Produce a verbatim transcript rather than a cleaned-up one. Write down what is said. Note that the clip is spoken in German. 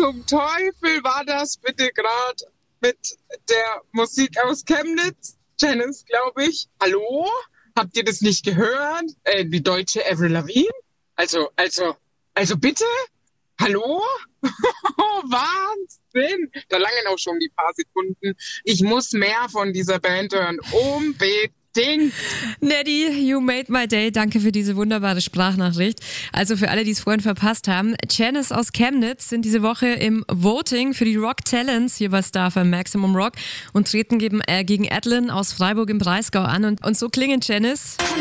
zum Teufel war das bitte gerade mit der Musik aus Chemnitz? Janice, glaube ich. Hallo? Habt ihr das nicht gehört? Äh, die deutsche Avril Lavigne? Also, also, also bitte? Hallo? Wahnsinn! Da langen auch schon die paar Sekunden. Ich muss mehr von dieser Band hören. Unbedingt. Neddy, you made my day. Danke für diese wunderbare Sprachnachricht. Also für alle, die es vorhin verpasst haben, Janice aus Chemnitz sind diese Woche im Voting für die Rock Talents hier bei Star F M Maximum Rock und treten gegen, äh, gegen Adlin aus Freiburg im Breisgau an. Und, und so klingen Janice.